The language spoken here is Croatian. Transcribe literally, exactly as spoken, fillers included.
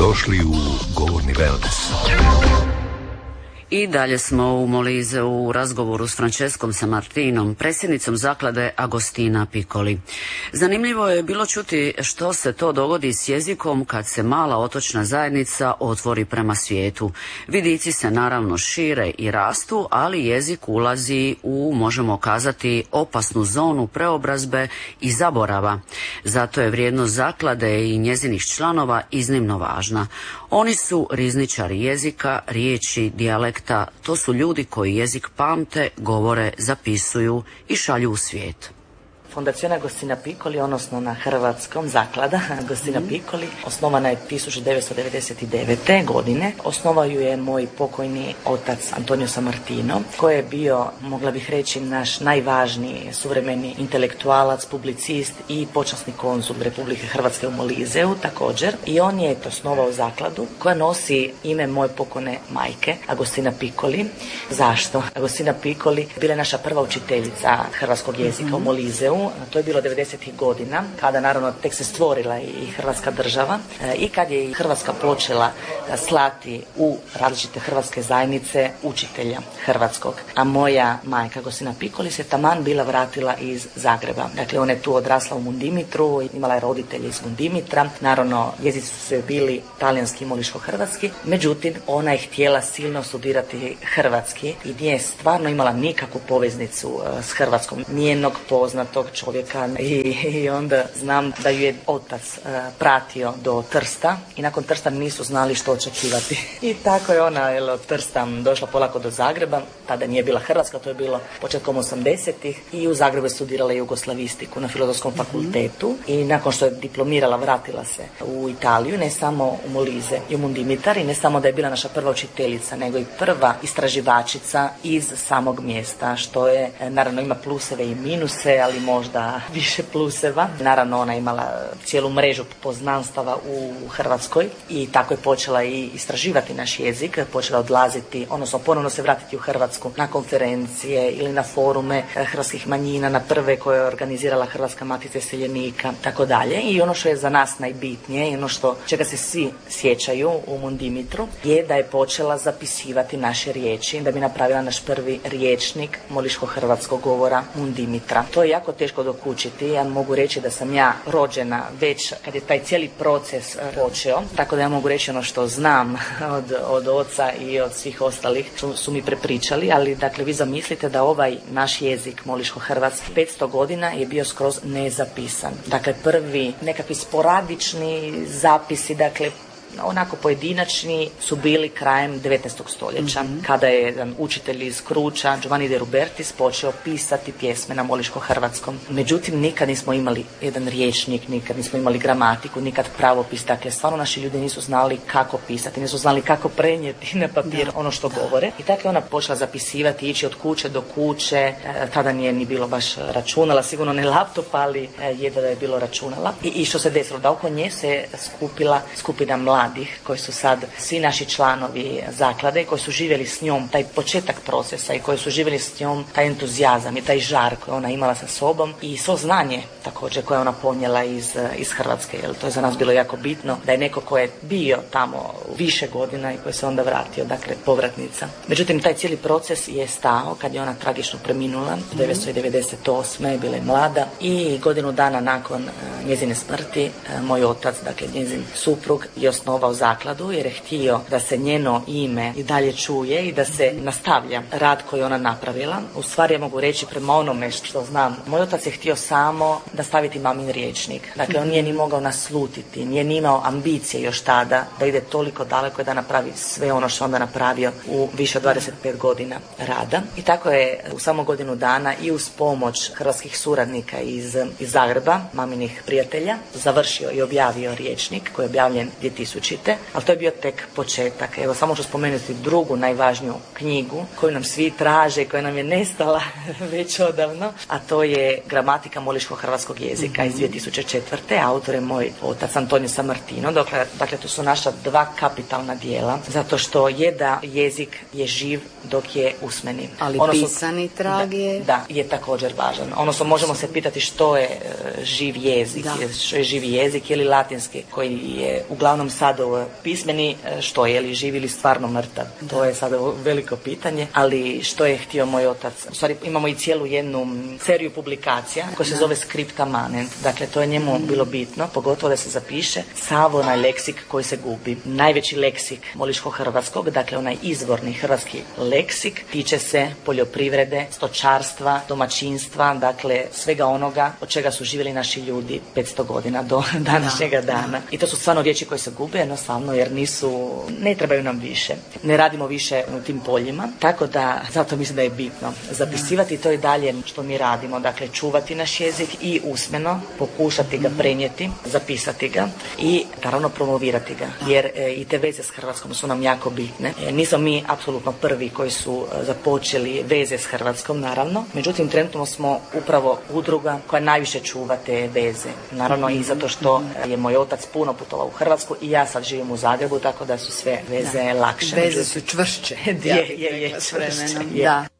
Dobrodošli u Govorni Wellness. I dalje smo u Molizeu u razgovoru s Francescom Sammartinom, predsjednicom zaklade Agostina Piccoli. Zanimljivo je bilo čuti što se to dogodi s jezikom kad se mala otočna zajednica otvori prema svijetu. Vidici se naravno šire i rastu, ali jezik ulazi u, možemo kazati, opasnu zonu preobrazbe i zaborava. Zato je vrijednost zaklade i njezinih članova iznimno važna. Oni su rizničari jezika, riječi, dijalekta. To su ljudi koji jezik pamte, govore, zapisuju i šalju u svijet. Fondazione Agostina Piccoli, odnosno na hrvatskom zaklada Agostina mm. Piccoli, osnovana je tisuću devetsto devedeset devete. godine. Osnovao ju je moj pokojni otac Antonio Sammartino, koji je bio, mogla bih reći, naš najvažniji suvremeni intelektualac, publicist i počasni konzul Republike Hrvatske u Molizeu također. I on je osnovao zakladu koja nosi ime moje pokojne majke, Agostina Piccoli. Zašto? Agostina Piccoli bila je naša prva učiteljica hrvatskog jezika mm-hmm. u Molizeu. To je bilo devedesetih godina, kada naravno tek se stvorila i Hrvatska država i kad je i Hrvatska počela slati u različite hrvatske zajednice učitelja hrvatskog. A moja majka Agostina Piccoli se taman bila vratila iz Zagreba. Dakle, ona je tu odrasla u Mundimitru, imala je roditelje iz Mundimitra. Naravno, jezici su sve bili talijanski i moliško-hrvatski. Međutim, ona je htjela silno studirati hrvatski i nije stvarno imala nikakvu poveznicu s Hrvatskom, nijednog poznatog čovjeka i, i onda znam da ju je otac uh, pratio do Trsta i nakon Trsta nisu znali što očekivati. I tako je ona jel, od Trsta došla polako do Zagreba, tada nije bila Hrvatska, to je bilo početkom osamdesetih i u Zagrebu je studirala jugoslavistiku na Filozofskom fakultetu mm-hmm. i nakon što je diplomirala vratila se u Italiju, ne samo u Molize i u Mundimitar i ne samo da je bila naša prva učiteljica, nego i prva istraživačica iz samog mjesta, što je, naravno ima pluseve i minuse, ali možda više pluseva. Naravno, ona je imala cijelu mrežu poznanstava u Hrvatskoj i tako je počela i istraživati naš jezik, počela odlaziti, odnosno ponovno se vratiti u Hrvatsku na konferencije ili na forume hrvatskih manjina, na prve koje je organizirala Hrvatska matica iseljenika, tako dalje. I ono što je za nas najbitnije i ono što čega se svi sjećaju u Mundimitru je da je počela zapisivati naše riječi, da bi napravila naš prvi riječnik moliško-hrvatskog govora Mundimitra. To je jako teško dokučiti. Ja mogu reći da sam ja rođena već kad je taj cijeli proces počeo, tako da ja mogu reći ono što znam od, od oca i od svih ostalih su, su mi prepričali, ali dakle vi zamislite da ovaj naš jezik moliško-hrvatski petsto godina je bio skroz nezapisan. Dakle prvi nekakvi sporadični zapisi, dakle onako pojedinačni su bili krajem devetnaestog stoljeća, mm-hmm. kada je jedan učitelj iz Kruča, Giovanni de Rubertis, počeo pisati pjesme na moliško-hrvatskom. Međutim, nikad nismo imali jedan riječnik, nikad nismo imali gramatiku, nikad pravopis. Dakle, stvarno naši ljudi nisu znali kako pisati, nisu znali kako prenijeti na papir da, ono što da. govore. I tako je ona počela zapisivati, ići od kuće do kuće. E, tada nije ni bilo baš računala, sigurno ne laptop, ali e, jedva da je bilo računala. I, I što se desilo? Da oko nje se skupila skupina mladih koji su sad svi naši članovi zaklade, koji su živjeli s njom taj početak procesa i koji su živjeli s njom taj entuzijazam i taj žar koji ona imala sa sobom i svo znanje također koje ona ponijela iz, iz Hrvatske. Jer to je za nas bilo jako bitno da je neko ko je bio tamo više godina i koji se onda vratio, dakle povratnica. Međutim, taj cijeli proces je stao kad je ona tragično preminula, mm-hmm. devetsto devedeset osme bila je mlada i godinu dana nakon uh, njezine smrti uh, moj otac, dakle njezin suprug, je osnovao zakladu jer je htio da se njeno ime i dalje čuje i da se nastavlja rad koji ona napravila. U stvari ja mogu reći prema onome što znam, moj otac je htio samo nastaviti mamin riječnik. Dakle, on nije ni mogao naslutiti, nije ni imao ambicije još tada da ide toliko daleko da napravi sve ono što onda napravio u više od dvadeset pet godina rada. I tako je u samo godinu dana i uz pomoć hrvatskih suradnika iz, iz Zagreba, maminih prijatelja, završio i objavio riječnik koji je objavljen dvije tisućite. Ali to je bio tek početak. Evo, samo ću spomenuti drugu najvažniju knjigu koju nam svi traže i koja nam je nestala već odavno, a to je Gramatika moliško-hrvatskog jezika mm-hmm. iz dvije tisuće četvrte. Autor je moj otac Antonio Sammartino. Dakle, dakle, to su naša dva kapitalna dijela, zato što je da jezik je živ dok je usmeni. Ali ono pisani su, trag je... Da, da, je također važan. Odnosno, možemo se pitati što je uh, živ jezik. Što je živi jezik ili latinski, koji je uglavnom sad pismeni, što je li živi ili stvarno mrtav. To je sad veliko pitanje, ali što je htio moj otac? U stvari imamo i cijelu jednu seriju publikacija koja se zove Scripta Manent. Dakle, to je njemu bilo bitno, pogotovo da se zapiše sav onaj leksik koji se gubi. Najveći leksik moliško-hrvatskog, dakle onaj izvorni hrvatski leksik, tiče se poljoprivrede, stočarstva, domaćinstva, dakle svega onoga od čega su živjeli naši ljudi petsto godina do današnjega dana. I to su stvarno riječi koje se gube jednostavno jer nisu, ne trebaju nam više. Ne radimo više u tim poljima, tako da zato mislim da je bitno zapisivati to i dalje što mi radimo, dakle čuvati naš jezik i usmeno pokušati ga prenijeti, zapisati ga i naravno promovirati ga, jer e, i te veze s Hrvatskom su nam jako bitne. E, nismo mi apsolutno prvi koji su e, započeli veze s Hrvatskom, naravno, međutim trenutno smo upravo udruga koja najviše čuva te veze. Naravno i zato što je moj otac puno putovao u Hrvatsku i ja sad živim u Zagrebu, tako da su sve veze da. lakše. Veze su čvršće. je, je, je, čvršće. Da.